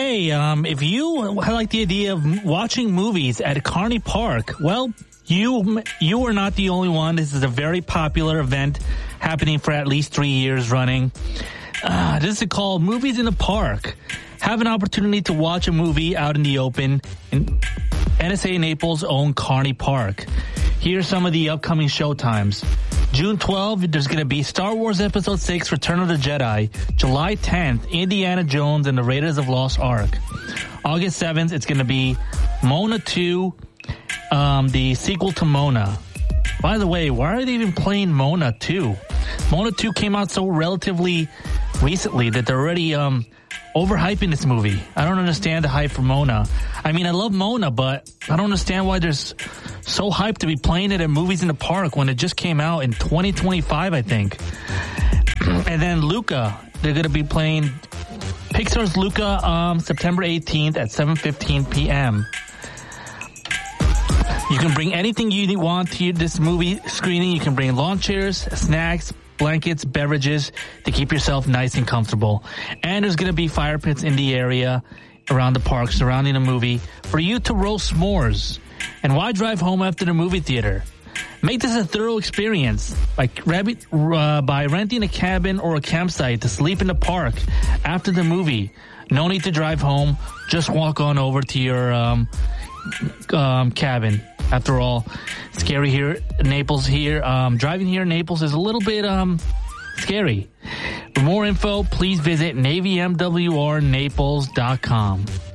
Hey, if you like the idea of watching movies at Carney Park, well, you are not the only one. This is a very popular event happening for at least 3 years running. This is called Movies in the Park. Have an opportunity to watch a movie out in the open in NSA Naples' own Carney Park. Here's some of the upcoming showtimes. June 12th, there's going to be Star Wars Episode 6, Return of the Jedi. July 10th, Indiana Jones and the Raiders of Lost Ark. August 7th, it's going to be Mona 2, the sequel to Mona. By the way, why are they even playing Mona 2? Mona 2 came out so relatively recently that they're already overhyping this movie. I don't understand the hype for Mona. I mean, I love Mona, but I don't understand why there's so hyped to be playing it at Movies in the Park when it just came out in 2025, I think. And then Luca, they're going to be playing Pixar's Luca September 18th at 7:15 p.m. You can bring anything you want to this movie screening. You can bring lawn chairs, snacks, blankets, beverages to keep yourself nice and comfortable. And there's going to be fire pits in the area around the park surrounding the movie for you to roast s'mores. And why drive home after the movie theater? Make this a thorough experience by renting a cabin or a campsite to sleep in the park after the movie. No need to drive home. Just walk on over to your cabin. After all, scary here in Naples here. Driving here in Naples is a little bit scary. For more info, please visit NavyMWRNaples.com.